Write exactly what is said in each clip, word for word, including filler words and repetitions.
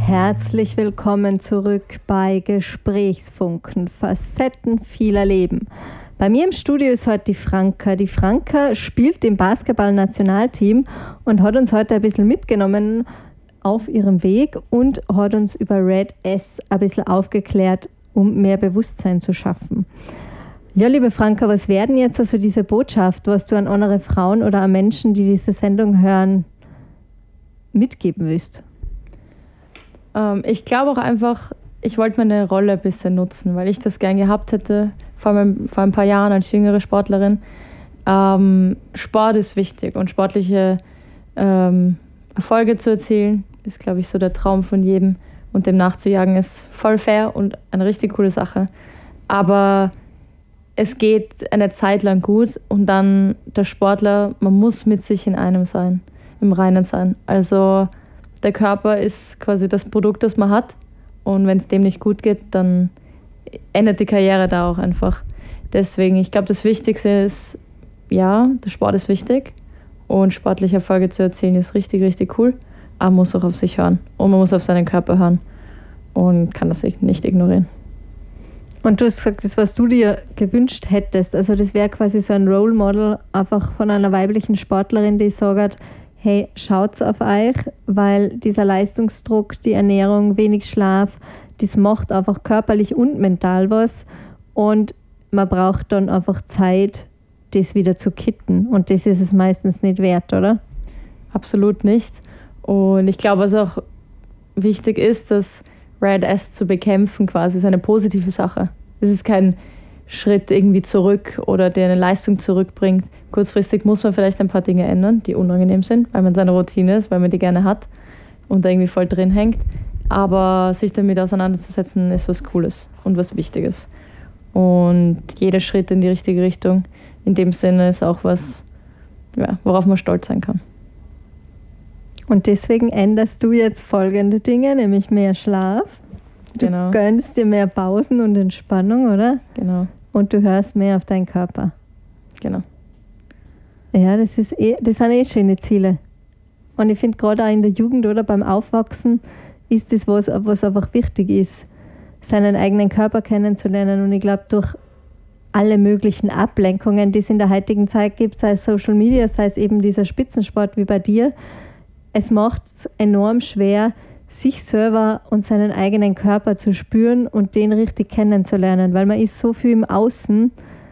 Herzlich willkommen zurück bei Gesprächsfunken, Facetten vieler Leben. Bei mir im Studio ist heute die Franka. Die Franka spielt im Basketball-Nationalteam und hat uns heute ein bisschen mitgenommen auf ihrem Weg und hat uns über Red S ein bisschen aufgeklärt, um mehr Bewusstsein zu schaffen. Ja, liebe Franka, was werden jetzt also diese Botschaft, was du an andere Frauen oder an Menschen, die diese Sendung hören, mitgeben willst? Ähm, ich glaube auch einfach, ich wollte meine Rolle ein bisschen nutzen, weil ich das gern gehabt hätte, vor, allem, vor ein paar Jahren als jüngere Sportlerin. Ähm, Sport ist wichtig und sportliche ähm, Erfolge zu erzielen, ist, glaube ich, so der Traum von jedem. Und dem nachzujagen ist voll fair und eine richtig coole Sache. Aber es geht eine Zeit lang gut und dann der Sportler, man muss mit sich in einem sein, im Reinen sein. Also der Körper ist quasi das Produkt, das man hat. Und wenn es dem nicht gut geht, dann endet die Karriere da auch einfach. Deswegen, ich glaube, das Wichtigste ist, ja, der Sport ist wichtig. Und sportliche Erfolge zu erzielen ist richtig, richtig cool. Aber man muss auch auf sich hören. Und man muss auf seinen Körper hören. Und kann das nicht ignorieren. Und du hast gesagt, das, was du dir gewünscht hättest, also das wäre quasi so ein Role Model einfach von einer weiblichen Sportlerin, die sagt, hey, schaut auf euch, weil dieser Leistungsdruck, die Ernährung, wenig Schlaf, das macht einfach körperlich und mental was und man braucht dann einfach Zeit, das wieder zu kitten und das ist es meistens nicht wert, oder? Absolut nicht. Und ich glaube, was auch wichtig ist, dass Red S zu bekämpfen quasi ist eine positive Sache. Es ist kein Schritt irgendwie zurück oder der eine Leistung zurückbringt. Kurzfristig muss man vielleicht ein paar Dinge ändern, die unangenehm sind, weil man seine Routine ist, weil man die gerne hat und da irgendwie voll drin hängt. Aber sich damit auseinanderzusetzen, ist was Cooles und was Wichtiges. Und jeder Schritt in die richtige Richtung, in dem Sinne, ist auch was, ja, worauf man stolz sein kann. Und deswegen änderst du jetzt folgende Dinge, nämlich mehr Schlaf. Du genau. gönnst dir mehr Pausen und Entspannung, oder? Genau. Und du hörst mehr auf deinen Körper. Genau. Ja, das, ist eh, das sind eh schöne Ziele. Und ich finde gerade auch in der Jugend oder beim Aufwachsen ist das was, was einfach wichtig ist, seinen eigenen Körper kennenzulernen. Und ich glaube, durch alle möglichen Ablenkungen, die es in der heutigen Zeit gibt, sei es Social Media, sei es eben dieser Spitzensport wie bei dir, es macht es enorm schwer, sich selber und seinen eigenen Körper zu spüren und den richtig kennenzulernen, weil man ist so viel im Außen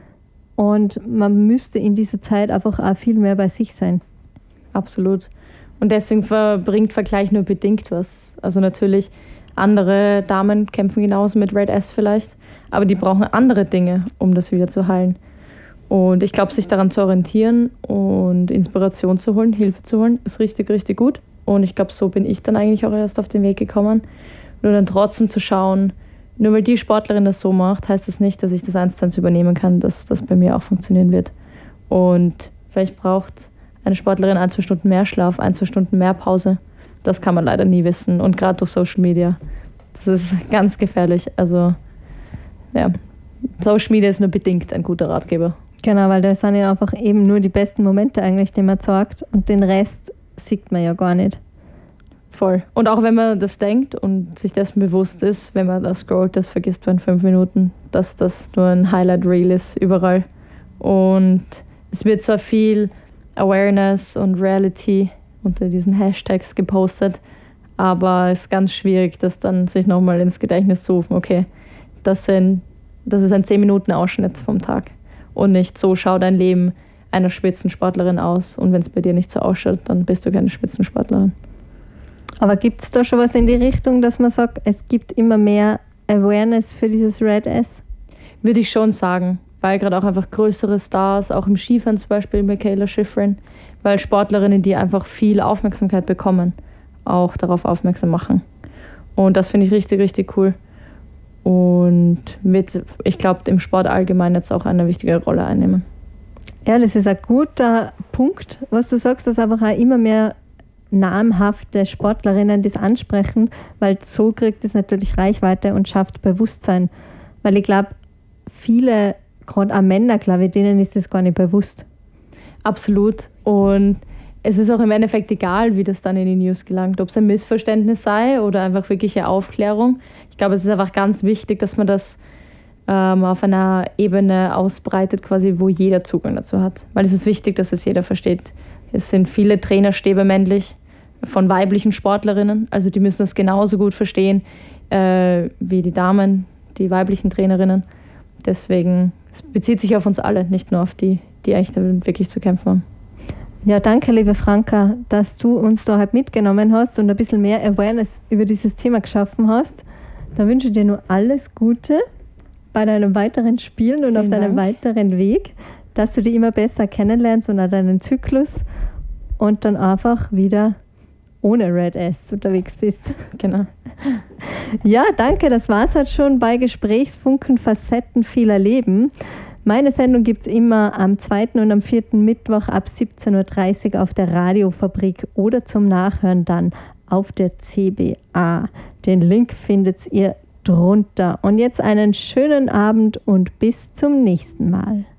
und man müsste in dieser Zeit einfach auch viel mehr bei sich sein. Absolut. Und deswegen bringt Vergleich nur bedingt was. Also natürlich, andere Damen kämpfen genauso mit Red S vielleicht, aber die brauchen andere Dinge, um das wieder zu heilen. Und ich glaube, sich daran zu orientieren und Inspiration zu holen, Hilfe zu holen, ist richtig, richtig gut. Und ich glaube, so bin ich dann eigentlich auch erst auf den Weg gekommen. Nur dann trotzdem zu schauen, nur weil die Sportlerin das so macht, heißt das nicht, dass ich das eins zu eins übernehmen kann, dass das bei mir auch funktionieren wird. Und vielleicht braucht eine Sportlerin ein, zwei Stunden mehr Schlaf, ein, zwei Stunden mehr Pause. Das kann man leider nie wissen. Und gerade durch Social Media. Das ist ganz gefährlich. Also, ja, Social Media ist nur bedingt ein guter Ratgeber. Genau, weil da sind ja einfach eben nur die besten Momente eigentlich, die man zeigt und den Rest sieht man ja gar nicht. Voll. Und auch wenn man das denkt und sich dessen bewusst ist, wenn man das scrollt, das vergisst man in fünf Minuten, dass das nur ein Highlight-Reel ist überall. Und es wird zwar viel Awareness und Reality unter diesen Hashtags gepostet, aber es ist ganz schwierig, das dann sich nochmal ins Gedächtnis zu rufen. Okay, das, sind, das ist ein zehn Minuten Ausschnitt vom Tag. Und nicht so schaut dein Leben einer Spitzensportlerin aus. Und wenn es bei dir nicht so ausschaut, dann bist du keine Spitzensportlerin. Aber gibt es da schon was in die Richtung, dass man sagt, es gibt immer mehr Awareness für dieses Red S? Würde ich schon sagen, weil gerade auch einfach größere Stars, auch im Skifahren zum Beispiel Mikaela Shiffrin, weil Sportlerinnen, die einfach viel Aufmerksamkeit bekommen, auch darauf aufmerksam machen. Und das finde ich richtig, richtig cool. Und wird, ich glaube, im Sport allgemein jetzt auch eine wichtige Rolle einnehmen. Ja, das ist ein guter Punkt, was du sagst, dass einfach auch immer mehr namhafte Sportlerinnen das ansprechen, weil so kriegt es natürlich Reichweite und schafft Bewusstsein. Weil ich glaube, viele, gerade auch Männer, glaube ich, denen ist das gar nicht bewusst. Absolut. Und es ist auch im Endeffekt egal, wie das dann in die News gelangt, ob es ein Missverständnis sei oder einfach wirkliche Aufklärung. Ich glaube, es ist einfach ganz wichtig, dass man das ähm, auf einer Ebene ausbreitet, quasi, wo jeder Zugang dazu hat. Weil es ist wichtig, dass es jeder versteht. Es sind viele Trainerstäbe männlich von weiblichen Sportlerinnen, also die müssen das genauso gut verstehen äh, wie die Damen, die weiblichen Trainerinnen. Deswegen, es bezieht sich auf uns alle, nicht nur auf die, die eigentlich damit wirklich zu kämpfen haben. Ja, danke, liebe Franka, dass du uns da halt mitgenommen hast und ein bisschen mehr Awareness über dieses Thema geschaffen hast. Da wünsche ich dir nur alles Gute bei deinem weiteren Spielen und Vielen auf deinem Dank. weiteren Weg, dass du dich immer besser kennenlernst und auch deinen Zyklus und dann einfach wieder ohne Red S unterwegs bist. Genau. Ja, danke, das war es halt schon bei Gesprächsfunken Facetten vieler Leben. Meine Sendung gibt es immer am zweiten und am vierten Mittwoch ab siebzehn Uhr dreißig auf der Radiofabrik oder zum Nachhören dann auf der C B A. Den Link findet ihr drunter. Und jetzt einen schönen Abend und bis zum nächsten Mal.